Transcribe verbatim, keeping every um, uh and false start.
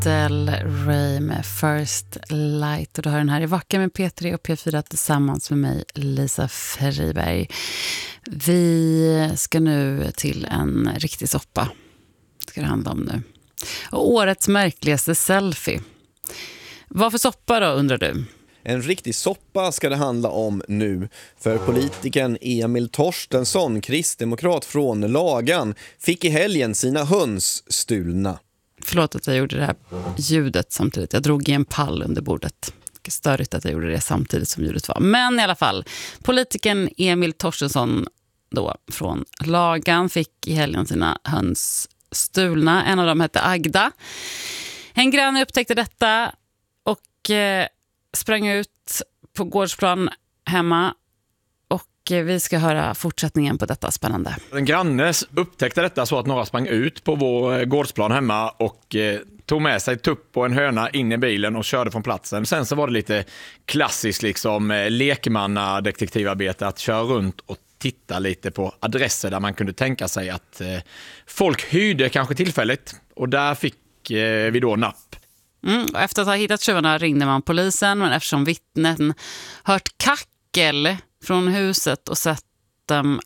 Del Rey med First Light, och du har den här i Vacka med P tre och P fyra tillsammans med mig, Lisa Friberg. Vi ska nu till en riktig soppa, ska det handla om nu. Och årets märkligaste selfie. Vad för soppa då, undrar du? En riktig soppa ska det handla om nu, för politikern Emil Torstensson, kristdemokrat från Lagan, fick i helgen sina höns stulna. Förlåt att jag gjorde det här ljudet samtidigt. Jag drog i en pall under bordet. Störigt att jag gjorde det samtidigt som ljudet var. Men i alla fall, politikern Emil Torstensson då från Lagan fick i helgen sina höns stulna. En av dem hette Agda. En granne upptäckte detta och eh, sprang ut på gårdsplan hemma. Och vi ska höra fortsättningen på detta spännande. En granne upptäckte detta så att några sprang ut på vår gårdsplan hemma och eh, tog med sig tupp och en höna in i bilen och körde från platsen. Sen så var det lite klassiskt liksom eh, lekmannadetektivarbete att köra runt och titta lite på adresser där man kunde tänka sig att eh, folk hyrde kanske tillfälligt, och där fick eh, vi då napp. Mm, och efter att ha hittat tjuvarna ringde man polisen, men eftersom vittnen hört kackel från huset och sett dem